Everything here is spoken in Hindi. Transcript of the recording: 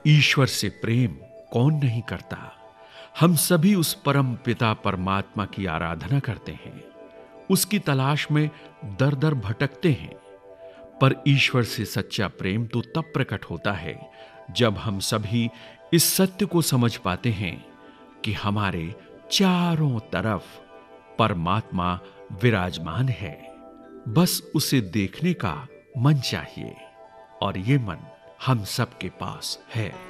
ईश्वर से प्रेम कौन नहीं करता। हम सभी उस परम पिता परमात्मा की आराधना करते हैं, उसकी तलाश में दर दर भटकते हैं। पर ईश्वर से सच्चा प्रेम तो तब प्रकट होता है जब हम सभी इस सत्य को समझ पाते हैं कि हमारे चारों तरफ परमात्मा विराजमान है। बस उसे देखने का मन चाहिए, और ये मन हम सबके पास है।